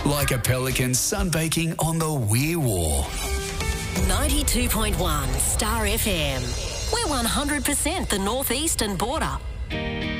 Like a pelican sunbaking on the Weir War. 92.1 Star FM. We're 100% the northeastern border.